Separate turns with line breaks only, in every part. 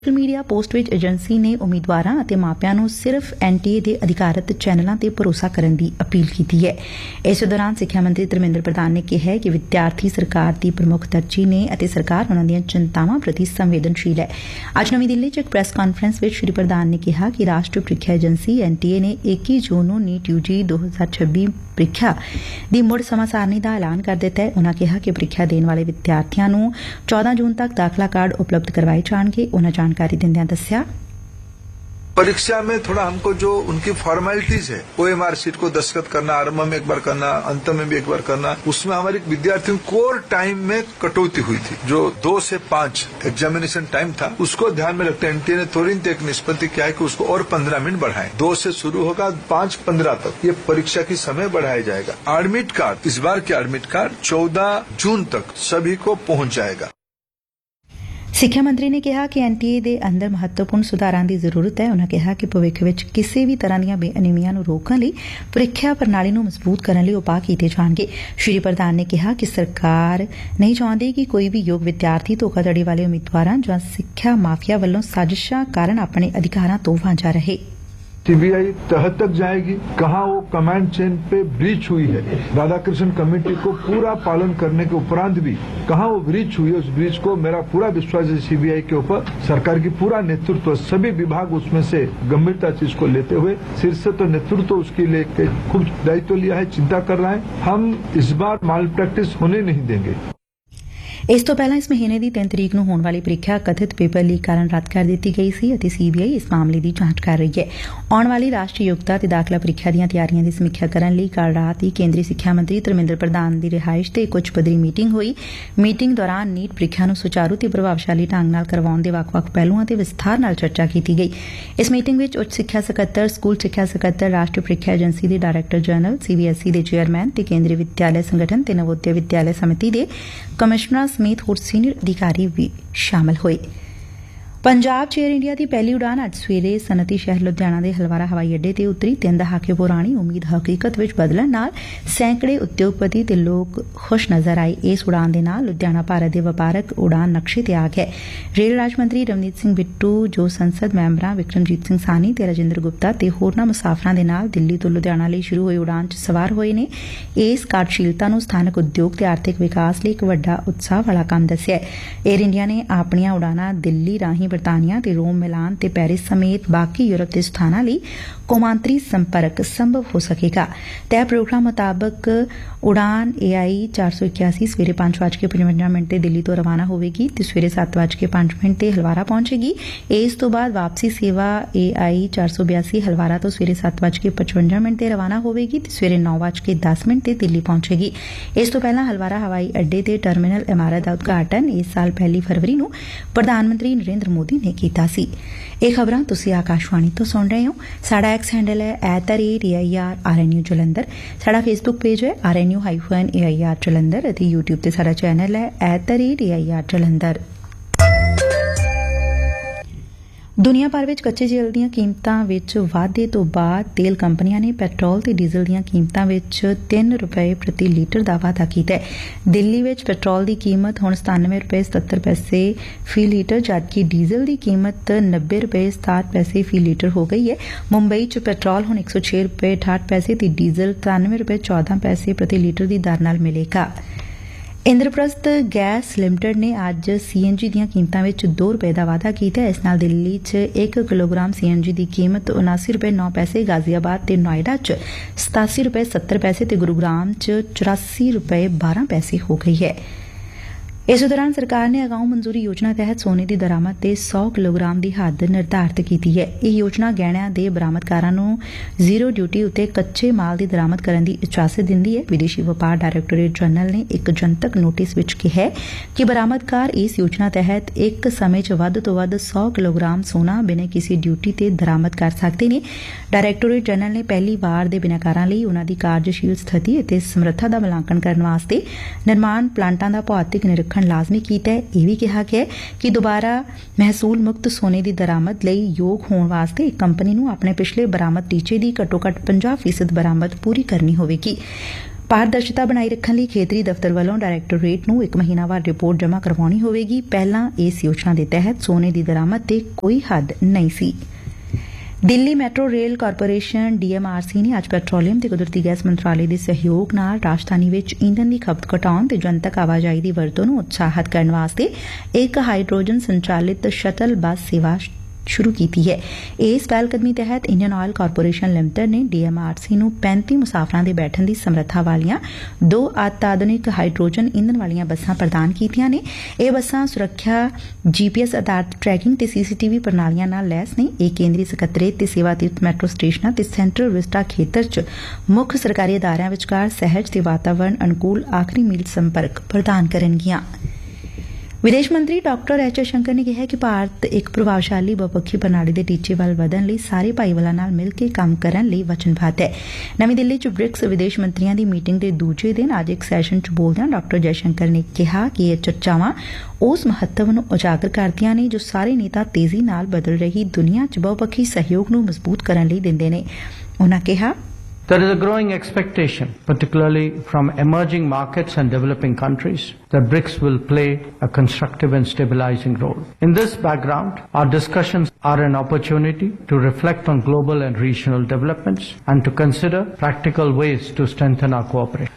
Social media post ਵਿੱਚ agency ਨੇ ਉਮੀਦਵਾਰਾਂ ਅਤੇ ਮਾਪਿਆਂ ਨੂੰ ਸਿਰਫ ਐਨਟੀਏ ਦੇ ਅਧਿਕਾਰਤ ਚੈਨਲਾਂ ਤੇ ਭਰੋਸਾ ਕਰਨ ਦੀ ਅਪੀਲ ਕੀਤੀ ਹੈ। ਇਸ ਦੌਰਾਨ ਸਿੱਖਿਆ ਮੰਤਰੀ ਧਰਮਿੰਦਰ ਪ੍ਰਧਾਨ ਨੇ ਕਿਹਾ ਕਿ ਵਿਦਿਆਰਥੀ ਸਰਕਾਰ ਦੀ ਪ੍ਰਮੁੱਖ ਤਰਜੀਹ ਨੇ ਅਤੇ ਸਰਕਾਰ ਉਨ੍ਹਾਂ ਦੀਆਂ ਚਿੰਤਾਵਾਂ ਪ੍ਰਤੀ ਸੰਵੇਦਨਸ਼ੀਲ ਹੈ। ਅੱਜ ਨਵੀਂ ਦਿੱਲੀ 'ਚ ਇੱਕ ਪ੍ਰੈਸ ਕਾਨਫਰੰਸ ਵਿੱਚ ਸ੍ਰੀ ਪ੍ਰਧਾਨ ਨੇ ਕਿਹਾ ਕਿ ਰਾਸ਼ਟਰੀ ਪ੍ਰੀਖਿਆ ਏਜੰਸੀ ਐਨਟੀਏ ਨੇ 21 ਜੂਨ ਨੂੰ ਨੀਟ ਯੂਜੀ 2026 ਪ੍ਰੀਖਿਆ ਦੀ ਮੁੜ ਸਮਾਂ ਸਾਰਣੀ ਦਾ ਐਲਾਨ ਕਰ ਦਿੱਤਾ ਹੈ। ਉਨ੍ਹਾਂ ਕਿਹਾ ਕਿ ਪ੍ਰੀਖਿਆ ਦੇਣ ਵਾਲੇ ਵਿਦਿਆਰਥੀਆਂ ਨੂੰ 14 ਜੂਨ ਤੱਕ ਦਾਖਲਾ ਕਾਰਡ ਉਪਲਬਧ ਕਰਵਾਏ ਜਾਣਗੇ। ਉਨ੍ਹਾਂ जानकारी देंदे दस्सिया
परीक्षा में थोड़ा हमको जो उनकी फॉर्मेलिटीज है ओएमआर शीट को दस्तखत करना, आरंभ में एक बार करना, अंत में भी एक बार करना, उसमें हमारे विद्यार्थियों कोर टाइम में कटौती हुई थी। जो 2 से 5 एग्जामिनेशन टाइम था उसको ध्यान में रखते एनटीए ने तुरंत एक निष्पत्ति किया है कि उसको और 15 मिनट बढ़ाएं। 2 से शुरू होगा 5:15 तक ये परीक्षा की समय बढ़ाया जाएगा। एडमिट कार्ड, इस बार के एडमिट कार्ड 14 जून तक सभी को पहुंच जाएगा।
ਸਿੱਖਿਆ ਮੰਤਰੀ ਨੇ ਕਿਹਾ ਕਿ ਐਨਟੀਏ ਦੇ ਅੰਦਰ ਮਹੱਤਵਪੂਰਨ ਸੁਧਾਰਾਂ ਦੀ ਜ਼ਰੂਰਤ ਹੈ। ਉਨ੍ਹਾਂ ਕਿਹਾ ਕਿ ਭਵਿੱਖ ਵਿੱਚ ਕਿਸੇ ਵੀ ਤਰ੍ਹਾਂ ਦੀਆਂ ਬੇਅਨਿਯਮੀਆਂ ਨੂੰ ਰੋਕਣ ਲਈ ਪ੍ਰੀਖਿਆ ਪ੍ਰਣਾਲੀ ਨੂੰ ਮਜ਼ਬੂਤ ਕਰਨ ਲਈ ਉਪਾਅ ਕੀਤੇ ਜਾਣਗੇ। ਸ੍ਰੀ ਪ੍ਰਧਾਨ ਨੇ ਕਿਹਾ ਕਿ ਸਰਕਾਰ ਨਹੀਂ ਚਾਹੁੰਦੀ ਕਿ ਕੋਈ ਵੀ ਯੋਗ ਵਿਦਿਆਰਥੀ ਧੋਖਾਧੜੀ ਵਾਲੇ ਉਮੀਦਵਾਰਾਂ ਜਾਂ ਸਿੱਖਿਆ ਮਾਫੀਆ ਵੱਲੋਂ ਸਾਜ਼ਿਸ਼ਾਂ ਕਾਰਨ ਆਪਣੇ ਅਧਿਕਾਰਾਂ ਤੋਂ ਵਾਂਝਾ ਰਹੇ।
सीबीआई तह तक जाएगी, कहां वो कमांड चेन पे ब्रीच हुई है, राधाकृष्ण कमेटी को पूरा पालन करने के उपरांत भी कहां वो ब्रीच हुई है, उस ब्रीच को मेरा पूरा विश्वास है सीबीआई के ऊपर सरकार की पूरा नेतृत्व, सभी विभाग उसमें से गंभीरता से इसको लेते हुए शीर्ष तो नेतृत्व उसके लेके खूब दायित्व लिया है, चिंता कर रहा है। हम इस बार माल प्रैक्टिस होने नहीं देंगे।
ਇਸ ਤੋਂ ਪਹਿਲਾਂ ਇਸ ਮਹੀਨੇ ਦੀ 3 ਤਰੀਕ ਨੂੰ ਹੋਣ ਵਾਲੀ ਪ੍ਰੀਖਿਆ ਕਥਿਤ ਪੇਪਰ ਲੀਕ ਕਾਰਨ ਰੱਦ ਕਰ ਦਿੱਤੀ ਗਈ ਸੀ ਅਤੇ ਸੀਬੀਆਈ ਇਸ ਮਾਮਲੇ ਦੀ ਜਾਂਚ ਕਰ ਰਹੀ ਹੈ। ਆਉਣ ਵਾਲੀ ਰਾਸ਼ਟਰੀ ਯੋਗਤਾ ਤੇ ਦਾਖਲਾ ਪ੍ਰੀਖਿਆ ਦੀਆਂ ਤਿਆਰੀਆਂ ਦੀ ਸਮੀਖਿਆ ਕਰਨ ਲਈ ਕੱਲ੍ਹ ਰਾਤ ਹੀ ਕੇਂਦਰੀ ਸਿੱਖਿਆ ਮੰਤਰੀ ਧਰਮਿੰਦਰ ਪ੍ਰਧਾਨ ਦੀ ਰਿਹਾਇਸ਼ ਤੇ ਇੱਕ ਉੱਚ ਪੱਧਰੀ ਮੀਟਿੰਗ ਹੋਈ। ਮੀਟਿੰਗ ਦੌਰਾਨ ਨੀਟ ਪ੍ਰੀਖਿਆ ਨੂੰ ਸੁਚਾਰੂ ਤੇ ਪ੍ਰਭਾਵਸ਼ਾਲੀ ਢੰਗ ਨਾਲ ਕਰਵਾਉਣ ਦੇ ਵੱਖ-ਵੱਖ ਪਹਿਲੂਆਂ ਤੇ ਵਿਸਥਾਰ ਨਾਲ ਚਰਚਾ ਕੀਤੀ ਗਈ। ਇਸ ਮੀਟਿੰਗ ਵਿੱਚ ਉੱਚ ਸਿੱਖਿਆ ਸਕੱਤਰ, ਸਕੂਲ ਸਿੱਖਿਆ ਸਕੱਤਰ, ਰਾਸ਼ਟਰੀ ਪ੍ਰੀਖਿਆ ਏਜੰਸੀ ਦੇ ਡਾਇਰੈਕਟਰ ਜਨਰਲ, ਸੀਬੀਐਸਈ ਦੇ ਚੇਅਰਮੈਨ ਤੇ ਕੇਂਦਰੀ ਵਿਦਿਆਲਿਆ ਸੰਗਠਨ ਤੇ ਨਵੋਦਿਆ ਵਿਦਿਆਲਿਆ ਸਮਿਤੀ ਦੇ ਕਮਿਸ਼ਨਰਾਂ ਸਮੇਤ ਹੋਰ ਸੀਨੀਅਰ ਅਧਿਕਾਰੀ ਵੀ ਸ਼ਾਮਲ ਹੋਏ। ਪੰਜਾਬ 'ਚ ਏਅਰ ਇੰਡੀਆ ਦੀ ਪਹਿਲੀ ਉਡਾਨ ਅੱਜ ਸਵੇਰੇ ਸਨਅਤੀ ਸ਼ਹਿਰ ਲੁਧਿਆਣਾ ਦੇ ਹਲਵਾਰਾ ਹਵਾਈ ਅੱਡੇ ਤੇ ਉਤਰੀ। 3 ਦਹਾਕੇ ਪੁਰਾਣੀ ਉਮੀਦ ਹਕੀਕਤ ਵਿੱਚ ਬਦਲਣ ਨਾਲ ਸੈਂਕੜੇ ਉਦਯੋਗਪਤੀ ਤੇ ਲੋਕ ਖੁਸ਼ ਨਜ਼ਰ ਆਏ। ਇਸ ਉਡਾਨ ਦੇ ਨਾਲ ਲੁਧਿਆਣਾ ਭਾਰਤ ਦੇ ਵਪਾਰਕ ਉਡਾਨ ਨਕਸ਼ੇ ਤੇ ਆ ਗਿਆ। ਰੇਲ ਰਾਜ ਮੰਤਰੀ ਰਵਨੀਤ ਸਿੰਘ ਬਿੱਟੂ, ਜੋ ਸੰਸਦ ਮੈਂਬਰਾਂ ਵਿਕਰਮਜੀਤ ਸਿੰਘ ਸਾਨੀ ਤੇ ਰਾਜਿੰਦਰ ਗੁਪਤਾ ਤੇ ਹੋਰਨਾਂ ਮੁਸਾਫਰਾਂ ਦੇ ਨਾਲ ਦਿੱਲੀ ਤੋਂ ਲੁਧਿਆਣਾ ਲਈ ਸ਼ੁਰੂ ਹੋਈ ਉਡਾਨ 'ਚ ਸਵਾਰ ਹੋਏ ਨੇ। ਇਸ ਕਾਰਜਸ਼ੀਲਤਾ ਨੂੰ ਸਥਾਨਕ ਉਦਯੋਗ ਤੇ ਆਰਥਿਕ ਵਿਕਾਸ ਲਈ ਇੱਕ ਵੱਡਾ ਉਤਸ਼ਾਹ ਵਾਲਾ ਕੰਮ ਦੱਸਿਆ। ਏਅਰ ਇੰਡੀਆ ਨੇ ਆਪਣੀਆਂ ਉਡਾਨਾਂ ਦਿੱਲੀ ਰਾਹੀਂ ਬਰਤਾਨੀਆ ਤੇ ਰੋਮ, ਮਿਲਾਨ ਤੇ ਪੈਰਿਸ ਸਮੇਤ ਬਾਕੀ ਯੂਰਪ ਦੇ ਸਥਾਨਾਂ ਲਈ ਕੌਮਾਂਤਰੀ ਸੰਪਰਕ ਸੰਭਵ ਹੋ ਸਕੇਗਾ। ਤੈਅ ਪ੍ਰੋਗਰਾਮ ਮੁਤਾਬਕ ਉਡਾਨ AI 481 ਸਵੇਰੇ 5:55 ਤੇ ਦਿੱਲੀ ਤੋਂ ਰਵਾਨਾ ਹੋਵੇਗੀ ਤੇ ਸਵੇਰੇ 7:05 ਤੇ ਹਲਵਾਰਾ ਪਹੁੰਚੇਗੀ। ਇਸ ਤੋਂ ਬਾਅਦ ਵਾਪਸੀ ਸੇਵਾ AI 482 ਹਲਵਾਰਾ ਤੋਂ ਸਵੇਰੇ 7:55 ਤੇ ਰਵਾਨਾ ਹੋਵੇਗੀ ਤੇ ਸਵੇਰੇ 9:10 ਤੇ ਦਿੱਲੀ ਪਹੁੰਚੇਗੀ। ਇਸ ਤੋਂ ਪਹਿਲਾਂ ਹਲਵਾਰਾ ਹਵਾਈ ਅੱਡੇ ਤੇ ਟਰਮੀਨਲ ਇਮਾਰਤ ਦਾ ਉਦਘਾਟਨ ਇਸ ਸਾਲ 1 ਫਰਵਰੀ ਨੂੰ ਪ੍ਰਧਾਨ ਮੰਤਰੀ ਨਰਿੰਦਰ ਮੋਦੀ ਨੇ ਕੀਤਾ ਸੀ। ਇਹ ਖਬਰਾਂ ਤੁਸੀਂ ਆਕਾਸ਼ਵਾਣੀ ਤੋਂ ਸੁਣ ਰਹੇ ਹੋ। ਸਾਡਾ ਐਕਸ ਹੈਂਡਲ ਹੈ @AIRRNU ਜਲੰਧਰ। ਸਾਡਾ ਫੇਸਬੁੱਕ ਪੇਜ ਹੈ RNU-AIR ਜਲੰਧਰ ਅਤੇ YouTube ਤੇ ਸਾਡਾ ਚੈਨਲ ਹੈ @AIR ਜਲੰਧਰ। ਦੁਨੀਆ ਭਰ ਵਿੱਚ ਕੱਚੇ ਤੇਲ ਦੀਆਂ ਕੀਮਤਾਂ ਵਿੱਚ ਵਾਧੇ ਤੋਂ ਬਾਅਦ ਤੇਲ ਕੰਪਨੀਆਂ ਨੇ ਪੈਟਰੋਲ ਤੇ ਡੀਜ਼ਲ ਦੀਆਂ ਕੀਮਤਾਂ ਵਿੱਚ ₹3 ਪ੍ਰਤੀ ਲੀਟਰ ਦਾ ਵਾਧਾ ਕੀਤਾ ਹੈ। ਦਿੱਲੀ ਵਿੱਚ ਪੈਟਰੋਲ ਦੀ ਕੀਮਤ ਹੁਣ ₹97.77 ਫੀ ਲੀਟਰ, ਜਦਕਿ ਡੀਜ਼ਲ ਦੀ ਕੀਮਤ ₹90.67 ਫੀ ਲੀਟਰ ਹੋ ਗਈ ਹੈ। ਮੁੰਬਈ 'ਚ ਪੈਟਰੋਲ ਹੁਣ ₹106.68 ਤੇ ਡੀਜ਼ਲ ₹93.14 ਪ੍ਰਤੀ ਲੀਟਰ ਦੀ ਦਰ ਨਾਲ ਮਿਲੇਗਾ। ਇੰਦਰਪ੍ਰਸਥ ਗੈਸ ਲਿਮਟਿਡ ਨੇ ਅੱਜ CNG ਦੀਆਂ ਕੀਮਤਾਂ ਵਿੱਚ ₹2 ਦਾ ਵਾਧਾ ਕੀਤਾ। ਇਸ ਨਾਲ ਦਿੱਲੀ 'ਚ 1 ਕਿਲੋਗ੍ਰਾਮ CNG ਦੀ ਕੀਮਤ ₹79.09, ਗਾਜ਼ੀਆਬਾਦ ਤੇ ਨੋਇਡਾ 'ਚ ₹87.70 ਤੇ ਗੁਰੂਗ੍ਰਾਮ 'ਚ ₹84.12 ਹੋ ਗਈ ਹੈ। ਇਸ ਦੌਰਾਨ ਸਰਕਾਰ ਨੇ ਅਗਾਊਂ ਮਨਜ਼ੂਰੀ ਯੋਜਨਾ ਤਹਿਤ ਸੋਨੇ ਦੀ ਦਰਾਮਦ ਤੇ 100 ਕਿਲੋਗ੍ਰਾਮ ਦੀ ਹੱਦ ਨਿਰਧਾਰਿਤ ਕੀਤੀ ਹੈ। ਇਹ ਯੋਜਨਾ ਗਹਿਣਿਆਂ ਦੇ ਬਰਾਮਦਕਾਰਾਂ ਨੂੰ ਜ਼ੀਰੋ ਡਿਊਟੀ ਉੱਤੇ ਕੱਚੇ ਮਾਲ ਦੀ ਦਰਾਮਦ ਕਰਨ ਦੀ ਇਜਾਜ਼ਤ ਦਿੰਦੀ ਹੈ। ਵਿਦੇਸ਼ੀ ਵਪਾਰ ਡਾਇਰੈਕਟੋਰੇਟ ਜਨਰਲ ਨੇ ਇੱਕ ਜਨਤਕ ਨੋਟਿਸ ਵਿੱਚ ਕਿਹਾ ਕਿ ਬਰਾਮਦਕਾਰ ਇਸ ਯੋਜਨਾ ਤਹਿਤ ਇੱਕ ਸਮੇਂ 'ਚ ਵੱਧ ਤੋਂ ਵੱਧ 100 ਕਿਲੋਗ੍ਰਾਮ ਸੋਨਾ ਬਿਨਾਂ ਕਿਸੇ ਡਿਊਟੀ ਤੇ ਦਰਾਮਦ ਕਰ ਸਕਦੇ ਨੇ। ਡਾਇਰੈਕਟੋਰੇਟ ਜਨਰਲ ਨੇ ਪਹਿਲੀ ਵਾਰ ਦੇ ਬਿਨੈਕਾਰਾਂ ਲਈ ਉਨ੍ਹਾਂ ਦੀ ਕਾਰਜਸ਼ੀਲ ਸਥਿਤੀ ਅਤੇ ਸਮਰੱਥਾ ਦਾ ਮੁਲਾਂਕਣ ਕਰਨ ਵਾਸਤੇ ਨਿਰਮਾਣ ਪਲਾਂਟਾਂ ਦਾ ਭੌਤਿਕ ਨਿਰੀਖਣ ਲਾਜ਼ਮੀ ਕੀਤਾ ਹੈ। ਇਹ ਵੀ ਕਿਹਾ ਗਿਆ ਕਿ ਦੁਬਾਰਾ ਮਹਿਸੂਲ ਮੁਕਤ ਸੋਨੇ ਦੀ ਦਰਾਮਦ ਲਈ ਯੋਗ ਹੋਣ ਵਾਸਤੇ ਇੱਕ ਕੰਪਨੀ ਨੂੰ ਆਪਣੇ ਪਿਛਲੇ ਬਰਾਮਦ ਟੀਚੇ ਦੀ ਘੱਟੋ ਘੱਟ 50% ਬਰਾਮਦ ਪੂਰੀ ਕਰਨੀ ਹੋਵੇਗੀ। ਪਾਰਦਰਸ਼ਤਾ ਬਣਾਈ ਰੱਖਣ ਲਈ ਖੇਤਰੀ ਦਫ਼ਤਰ ਵੱਲੋਂ ਡਾਇਰੈਕਟੋਰੇਟ ਨੂੰ 1 ਮਹੀਨਾਵਾਰ ਰਿਪੋਰਟ ਜਮ੍ਹਾਂ ਕਰਵਾਉਣੀ ਹੋਵੇਗੀ। ਪਹਿਲਾਂ ਇਸ ਯੋਜਨਾ ਦੇ ਤਹਿਤ ਸੋਨੇ ਦੀ ਦਰਾਮਦ ਤੇ ਕੋਈ ਹੱਦ ਨਹੀਂ ਸੀ। Delhi metro rail corporation DMRC ਨੇ ਅੱਜ ਪੈਟਰੋਲੀਅਮ ਤੇ ਕੁਦਰਤੀ ਗੈਸ ਮੰਤਰਾਲੇ ਦੇ ਸਹਿਯੋਗ ਨਾਲ ਰਾਜਧਾਨੀ ਵਿੱਚ ਈਂਧਨ ਦੀ ਖਪਤ ਘਟਾਉਣ ਤੇ ਜਨਤਕ ਆਵਾਜਾਈ ਦੀ ਵਰਤੋਂ ਨੂੰ ਉਤਸ਼ਾਹਿਤ ਕਰਨ ਵਾਸਤੇ ਇੱਕ ਹਾਈਡਰੋਜਨ ਸੰਚਾਲਿਤ ਸ਼ਟਲ ਬੱਸ ਸੇਵਾ ਸ਼ੁਰੂ ਕੀਤੀ ਹੈ। ਇਸ ਪਹਿਲਕਦਮੀ ਤਹਿਤ ਇੰਡੀਅਨ ਆਇਲ ਕਾਰਪੋਰੇਸ਼ਨ ਲਿਮਟਿਡ ਨੇ DMRC ਨੂੰ 35 ਮੁਸਾਫਰਾਂ ਦੇ ਬੈਠਣ ਦੀ ਸਮਰੱਥਾ ਵਾਲੀਆਂ 2 ਅਤਿਆਧੁਨਿਕ ਹਾਈਡਰੋਜਨ ਈਂਧਨ ਵਾਲੀਆਂ ਬੱਸਾਂ ਪ੍ਰਦਾਨ ਕੀਤੀਆਂ ਨੇ। ਇਹ ਬੱਸਾਂ ਸੁਰੱਖਿਆ, GPS ਆਧਾਰਿਤ ਟਰੈਕਿੰਗ ਤੇ CCTV ਪ੍ਰਣਾਲੀਆਂ ਨਾਲ ਲੈਸ ਨੇ। ਇਹ ਕੇਂਦਰੀ ਸਕੱਤਰੇਤ ਤੇ ਸੇਵਾਤੀਤ ਮੈਟਰੋ ਸਟੇਸ਼ਨਾਂ ਤੇ ਸੈਂਟਰਲ ਵਿਸਟਾ ਖੇਤਰ 'ਚ ਮੁੱਖ ਸਰਕਾਰੀ ਅਦਾਰਿਆਂ ਵਿਚਕਾਰ ਸਹਿਜ ਤੇ ਵਾਤਾਵਰਣ ਅਨੁਕੂਲ ਆਖਰੀ ਮੀਲ ਸੰਪਰਕ ਪ੍ਰਦਾਨ ਕਰਨਗੀਆਂ। ਵਿਦੇਸ਼ ਮੰਤਰੀ ਡਾਕਟਰ ਐਚ ਸ਼ੰਕਰ ਨੇ ਕਿਹਾ ਕਿ ਭਾਰਤ ਇੱਕ ਪ੍ਰਭਾਵਸ਼ਾਲੀ ਬਹੁਪੱਖੀ ਪ੍ਰਣਾਲੀ ਦੇ ਟੀਚੇ ਵੱਲ ਵਧਣ ਲਈ ਸਾਰੇ ਭਾਈਵਾਲਾਂ ਨਾਲ ਮਿਲ ਕੇ ਕੰਮ ਕਰਨ ਲਈ ਵਚਨਬੱਧ ਹੈ। ਨਵੀਂ ਦਿੱਲੀ 'ਚ ਬ੍ਰਿਕਸ ਵਿਦੇਸ਼ ਮੰਤਰੀਆਂ ਦੀ ਮੀਟਿੰਗ ਦੇ ਦੂਜੇ ਦਿਨ ਅੱਜ ਇੱਕ ਸੈਸ਼ਨ 'ਚ ਬੋਲਦਿਆਂ ਡਾਕਟਰ ਜੈ ਸ਼ੰਕਰ ਨੇ ਕਿਹਾ ਕਿ ਇਹ ਚਰਚਾਵਾਂ ਉਸ ਮਹੱਤਵ ਨੂੰ ਉਜਾਗਰ ਕਰਦੀਆਂ ਨੇ ਜੋ ਸਾਰੇ ਨੇਤਾ ਤੇਜ਼ੀ ਨਾਲ ਬਦਲ ਰਹੀ ਦੁਨੀਆ 'ਚ ਬਹੁਪੱਖੀ ਸਹਿਯੋਗ ਨੂੰ ਮਜ਼ਬੂਤ ਕਰਨ ਲਈ ਦਿੰਦੇ ਨੇ। ਉਨ੍ਹਾਂ ਕਿਹਾ,
There is a growing expectation, particularly from emerging markets and developing countries, that BRICS will play a constructive and stabilizing role. In this background, our discussions are an opportunity to reflect on global and regional developments and to consider practical ways to strengthen our cooperation.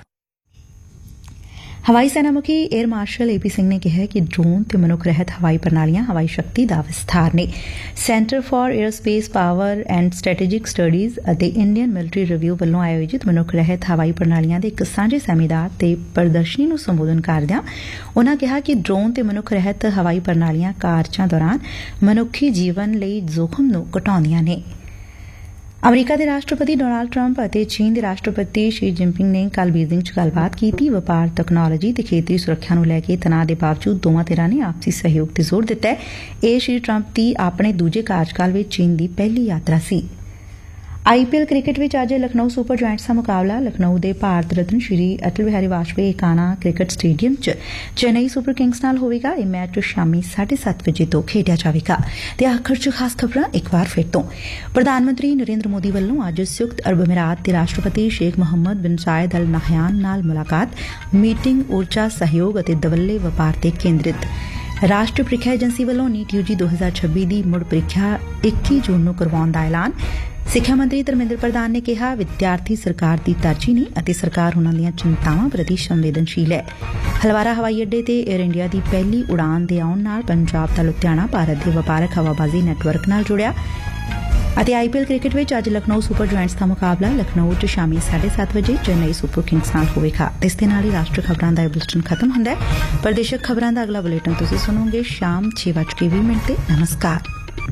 ਹਵਾਈ ਸੈਨਾ ਮੁਖੀ air marshal AP Singh ਨੇ ਕਿਹਾ ਕਿ drone ਤੇ ਮਨੁੱਖ ਰਹਿਤ ਹਵਾਈ ਪ੍ਰਣਾਲੀਆਂ ਹਵਾਈ ਸ਼ਕਤੀ ਦਾ ਵਿਸਥਾਰ ਨੇ। Centre for ਏਅਰਸਪੇਸ power and strategic studies ਅਤੇ ਇੰਡੀਅਨ ਮਿਲਟਰੀ ਰਿਵਿਊ ਵੱਲੋਂ ਆਯੋਜਿਤ ਮਨੁੱਖ ਰਹਿਤ ਹਵਾਈ ਪ੍ਰਣਾਲੀਆਂ ਦੇ ਇੱਕ ਸਾਂਝੇ ਸੈਮੀਨਾਰ ਤੇ ਪ੍ਰਦਰਸ਼ਨੀ ਨੂੰ ਸੰਬੋਧਨ ਕਰਦਿਆਂ ਉਨ੍ਹਾਂ ਕਿਹਾ ਕਿ ਡਰੋਨ ਤੇ ਮਨੁੱਖ ਰਹਿਤ ਹਵਾਈ ਪ੍ਰਣਾਲੀਆਂ ਕਾਰਜਾਂ ਦੌਰਾਨ ਮਨੁੱਖੀ ਜੀਵਨ ਲਈ ਜੋਖਮ ਨੂੰ ਘਟਾਉਂਦੀਆਂ ਨੇ। ਅਮਰੀਕਾ ਦੇ ਰਾਸ਼ਟਰਪਤੀ ਡੋਨਾਲਡ ਟਰੰਪ ਅਤੇ ਚੀਨ ਦੇ ਰਾਸ਼ਟਰਪਤੀ ਸ਼ੀ ਜਿਨਪਿੰਗ ਨੇ ਕੱਲ੍ਹ ਬੀਜਿੰਗ 'ਚ ਗੱਲਬਾਤ ਕੀਤੀ। ਵਪਾਰ, ਤਕਨਾਲੋਜੀ ਤੇ ਖੇਤਰੀ ਸੁਰੱਖਿਆ ਨੂੰ ਲੈ ਕੇ ਤਣਾਅ ਦੇ ਬਾਵਜੂਦ ਦੋਵਾਂ ਧਿਰਾਂ ਨੇ ਆਪਸੀ ਸਹਿਯੋਗ ਤੇ ਜ਼ੋਰ ਦਿੱਤਾ ਹੈ। ਇਹ ਸ਼੍ਰੀ ਟਰੰਪ ਦੀ ਆਪਣੇ ਦੂਜੇ ਕਾਰਜਕਾਲ ਵਿੱਚ ਚੀਨ ਦੀ ਪਹਿਲੀ ਯਾਤਰਾ ਸੀ। IPL ਕ੍ਰਿਕਟ ਵਿੱਚ ਅੱਜ ਲਖਨਊ ਸੁਪਰ ਜਾਇੰਟਸ ਦਾ ਮੁਕਾਬਲਾ ਲਖਨਊ ਦੇ ਭਾਰਤ ਰਤਨ ਸ਼੍ਰੀ ਅਟਲ ਬਿਹਾਰੀ ਵਾਜਪੇਈ ਏਕਾਨਾ ਕ੍ਰਿਕਟ ਸਟੇਡੀਅਮ 'ਚ ਚੇਨਈ ਸੁਪਰ ਕਿੰਗਸ ਨਾਲ ਹੋਵੇਗਾ। ਇਹ ਮੈਚ ਸ਼ਾਮੀ 7:30 ਵਜੇ ਤੋਂ ਖੇਡਿਆ ਜਾਵੇਗਾ। ਤੇ ਆਖਰ 'ਚ ਖਾਸ ਖਬਰਾਂ ਇੱਕ ਵਾਰ ਫਿਰ ਤੋਂ। ਪ੍ਰਧਾਨ ਮੰਤਰੀ ਨਰਿੰਦਰ ਮੋਦੀ ਵੱਲੋਂ ਅੱਜ ਸੰਯੁਕਤ ਅਰਬ ਅਮੀਰਾਤ ਦੇ ਰਾਸ਼ਟਰਪਤੀ ਸ਼ੇਖ ਮੁਹੰਮਦ ਬਿਨ ਜ਼ਾਇਦ ਅਲ ਨਹਯਾਨ ਨਾਲ ਮੁਲਾਕਾਤ। ਮੀਟਿੰਗ ਊਰਜਾ ਸਹਿਯੋਗ ਅਤੇ ਦਵੱਲੇ ਵਪਾਰ ਤੇ ਕੇਂਦਰਿਤ। ਰਾਸ਼ਟਰੀ ਪ੍ਰੀਖਿਆ ਏਜੰਸੀ ਵੱਲੋਂ ਨੀਟ UG 2026 ਦੀ ਮੁੜ ਪ੍ਰੀਖਿਆ 21 ਜੂਨ ਨੂੰ ਕਰਵਾਉਣ ਦਾ ਐਲਾਨ। ਸਿੱਖਿਆ ਮੰਤਰੀ ਧਰਮਿੰਦਰ ਪ੍ਰਧਾਨ ਨੇ ਕਿਹਾ ਵਿਦਿਆਰਥੀ ਸਰਕਾਰ ਦੀ ਤਰਜੀਹ ਨੇ ਅਤੇ ਸਰਕਾਰ ਉਨ੍ਹਾਂ ਦੀਆਂ ਚਿੰਤਾਵਾਂ ਪ੍ਰਤੀ ਸੰਵੇਦਨਸ਼ੀਲ ਹੈ। ਹਲਵਾਰਾ ਹਵਾਈ ਅੱਡੇ ਤੇ ਏਅਰ ਇੰਡੀਆ ਦੀ ਪਹਿਲੀ ਉਡਾਨ ਦੇ ਆਉਣ ਨਾਲ ਪੰਜਾਬ ਦਾ ਲੁਧਿਆਣਾ ਭਾਰਤ ਦੇ ਵਪਾਰਕ ਹਵਾਬਾਜ਼ੀ ਨੈਟਵਰਕ ਨਾਲ ਜੁੜਿਆ। ਅਤੇ IPL ਕ੍ਰਿਕਟ ਵਿੱਚ ਅੱਜ ਲਖਨਊ ਸੁਪਰ ਜਾਇੰਟਸ ਦਾ ਮੁਕਾਬਲਾ ਲਖਨਊ 'ਚ ਸ਼ਾਮੀ 7:30 ਵਜੇ ਚੇਨਈ ਸੁਪਰ ਕਿੰਗਸ ਨਾਲ ਹੋਵੇਗਾ। ਇਸ ਦੇ ਨਾਲ ਹੀ ਰਾਸ਼ਟਰੀ ਖਬਰਾਂ ਦਾ ਇਹ ਬੁਲੇਟਿਨ ਖਤਮ ਹੁੰਦਾ ਹੈ। ਪ੍ਰਦੇਸ਼ਕ ਖਬਰਾਂ ਦਾ ਅਗਲਾ ਬੁਲੇਟਿਨ ਤੁਸੀਂ ਸੁਣੋਗੇ ਸ਼ਾਮ 6:20 ਤੇ। ਨਮਸਕਾਰ।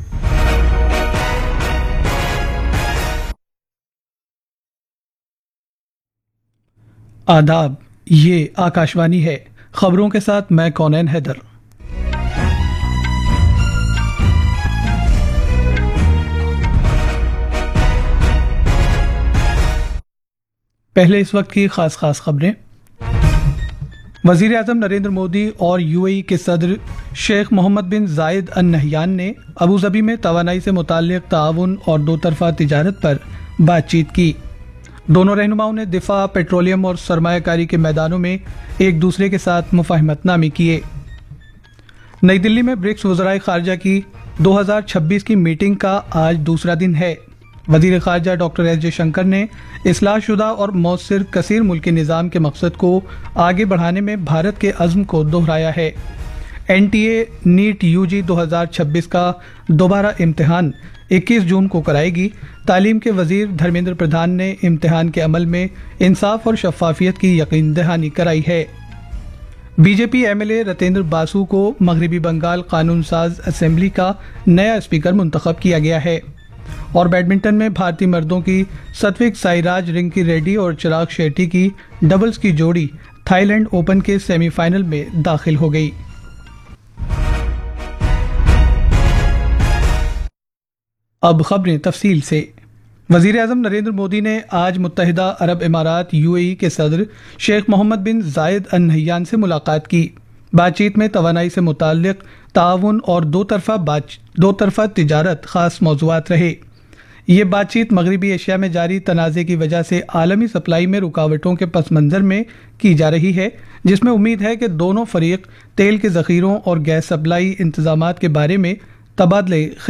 आदाब, ये आकाशवाणी है। खबरों के साथ मैं कौनैन हैदर। पहले इस वक्त की खास खबरें। वजीर आजम नरेंद्र मोदी और UAE के सदर शेख मोहम्मद बिन जायद अल नहयान ने अबूजबी में तवानाई से मुताल्लिक ताउन और दो तरफा तिजारत पर बातचीत की। दोनों रहनुमाओं ने दिफा, पेट्रोलियम और सरमायाकारी के मैदानों में एक दूसरे के साथ मुफाहिमतनामे किए। नई दिल्ली में ब्रिक्स वज़राए खारजा की 2026 की मीटिंग का आज दूसरा दिन है। वजीर खारजा डॉक्टर एस जयशंकर ने इस्लाहशुदा और मौसर कसीर मुल्की निज़ाम के मकसद को आगे बढ़ाने में भारत के अज़्म को दोहराया है। NTA नीट UG 2026 का दोबारा इम्तिहान 21 जून को कराएगी। तालीम के वजीर धर्मेंद्र प्रधान ने इम्तिहान के अमल में इंसाफ और शफाफियत की यकीन दहानी कराई है। बीजेपी MLA रतेंद्र बासु को मगरबी बंगाल कानून साज असेंबली का नया स्पीकर मुंतखब किया गया है। और बैडमिंटन में भारतीय मर्दों की सत्विक साईराज रिंकी रेड्डी और चिराग शेट्टी की डबल्स की जोड़ी थाईलैंड ओपन के सेमीफाइनल में दाखिल हो गई। अब खबरें तफसील से। वजीर आजम नरेंद्र मोदी ने आज मुत्तहिदा अरब इमारात UAE के सदर शेख मोहम्मद बिन जायद अल नहयान से मुलाकात की। बातचीत में तवानाई से मुताल्लिक ताउन और दो तरफा तिजारत खास मौज़ूआत रहे। یہ بات چیت مغربی ایشیا میں جاری تنازع کی وجہ سے عالمی سپلائی میں رکاوٹوں کے پس منظر میں کی جا رہی ہے، جس میں امید ہے کہ دونوں فریق تیل کے ذخیروں اور گیس سپلائی انتظامات کے بارے میں تبادلے